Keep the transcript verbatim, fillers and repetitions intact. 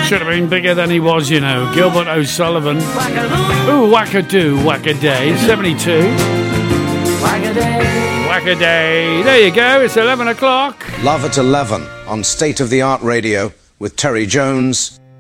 Should have been bigger than he was, you know. Gilbert O'Sullivan. Ooh, wackadoo, wackaday. seventy-two. Wackaday. Wackaday. There you go. It's eleven o'clock. Love at eleven on State of the Art Radio with Terry Jones